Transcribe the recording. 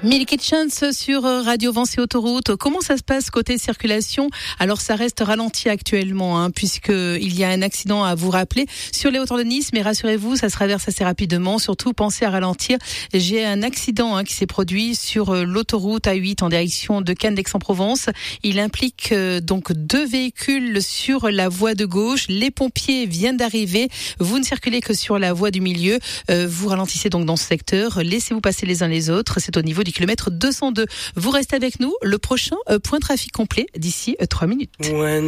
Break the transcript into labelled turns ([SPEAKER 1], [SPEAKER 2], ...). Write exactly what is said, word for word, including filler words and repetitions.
[SPEAKER 1] Milky Chance sur Radio Vinci Autoroute. Comment ça se passe côté circulation? Alors ça reste ralenti actuellement, hein, puisqu'il y a un accident à vous rappeler sur les hauteurs de Nice, mais rassurez-vous, ça se traverse assez rapidement. Surtout, pensez à ralentir. J'ai un accident hein, qui s'est produit sur l'autoroute A huit en direction de Cannes d'Aix-en-Provence. Il implique euh, donc deux véhicules sur la voie de gauche. Les pompiers viennent d'arriver. Vous ne circulez que sur la voie du milieu. Euh, vous ralentissez donc dans ce secteur. Laissez-vous passer les uns les autres. C'est au niveau du kilomètre deux cent deux. Vous restez avec nous. Le prochain euh, point trafic complet d'ici euh, trois minutes.
[SPEAKER 2] Ouais.